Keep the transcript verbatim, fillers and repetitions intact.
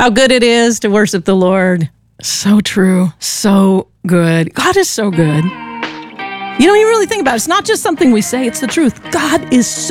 How good it is to worship the Lord. So true. So good. God is so good. You know, you really think about it. It's not just something we say. It's the truth. God is so